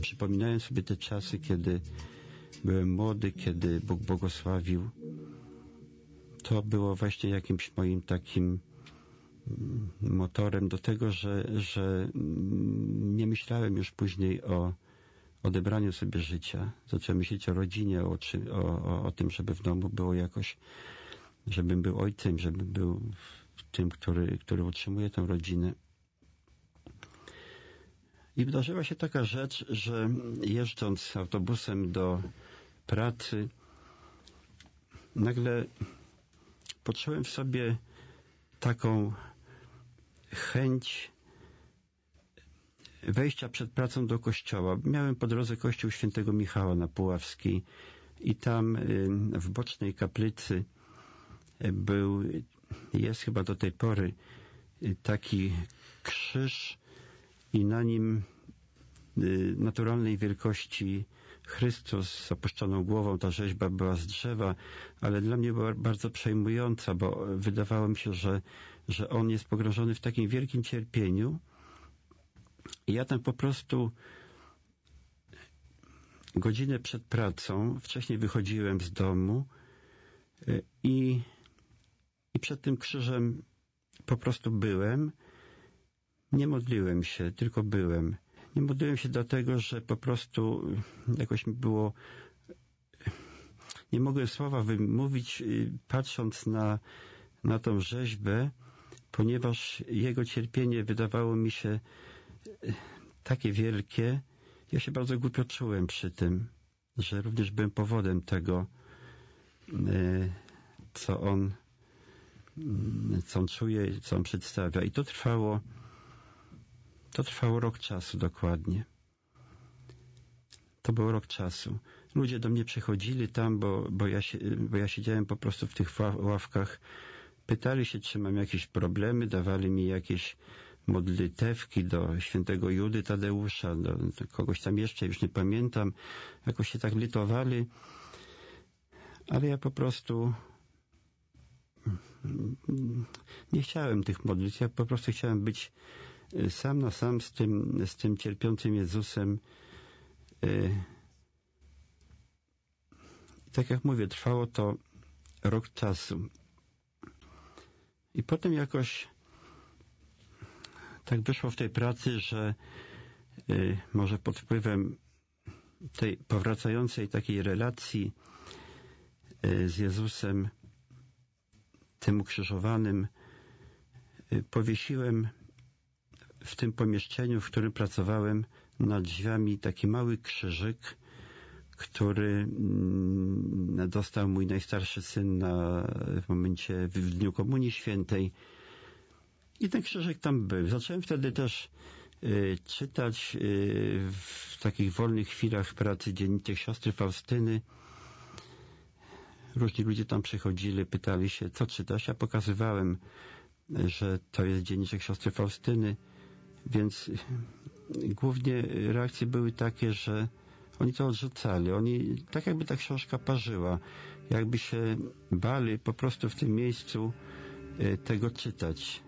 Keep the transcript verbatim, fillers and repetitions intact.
przypominałem sobie te czasy, kiedy byłem młody, kiedy Bóg błogosławił. To było właśnie jakimś moim takim motorem do tego, że, że nie myślałem już później o odebraniu sobie życia. Zacząłem myśleć o rodzinie, o, o, o, o tym, żeby w domu było jakoś, żebym był ojcem, żebym był tym, który, który utrzymuje tę rodzinę. I wydarzyła się taka rzecz, że jeżdżąc autobusem do pracy, nagle poczułem w sobie taką chęć wejścia przed pracą do kościoła. Miałem po drodze kościół świętego Michała na Puławskiej i tam w bocznej kaplicy był, jest chyba do tej pory taki krzyż i na nim naturalnej wielkości Chrystus z opuszczoną głową. Ta rzeźba była z drzewa, ale dla mnie była bardzo przejmująca, bo wydawało mi się, że, że On jest pogrążony w takim wielkim cierpieniu. I ja tam po prostu godzinę przed pracą, wcześniej wychodziłem z domu i, i przed tym krzyżem po prostu byłem. Nie modliłem się, tylko byłem. Nie modliłem się dlatego, że po prostu jakoś mi było... Nie mogłem słowa wymówić, patrząc na, na tą rzeźbę, ponieważ jego cierpienie wydawało mi się takie wielkie. Ja się bardzo głupio czułem przy tym, że również byłem powodem tego, co on, co on czuje, co on przedstawia. I to trwało To trwało rok czasu dokładnie. To był rok czasu. Ludzie do mnie przychodzili tam, bo, bo, ja, bo ja siedziałem po prostu w tych ławkach. Pytali się, czy mam jakieś problemy, dawali mi jakieś modlitewki do świętego Judy Tadeusza, do, do kogoś tam jeszcze, już nie pamiętam. Jakoś się tak litowali. Ale ja po prostu nie chciałem tych modlitw. Ja po prostu chciałem być sam na sam z tym, z tym cierpiącym Jezusem. I tak jak mówię, trwało to rok czasu. I potem jakoś tak wyszło w tej pracy, że może pod wpływem tej powracającej takiej relacji z Jezusem, tym ukrzyżowanym, powiesiłem w tym pomieszczeniu, w którym pracowałem, nad drzwiami taki mały krzyżyk, który dostał mój najstarszy syn na, w momencie, w dniu Komunii Świętej. I ten krzyżyk tam był. Zacząłem wtedy też y, czytać y, w takich wolnych chwilach pracy dzienniczek siostry Faustyny. Różni ludzie tam przychodzili, pytali się, co czytasz? Ja pokazywałem, że to jest dzienniczek siostry Faustyny, więc głównie reakcje były takie, że oni to odrzucali. Oni, tak jakby ta książka parzyła, jakby się bali po prostu w tym miejscu tego czytać.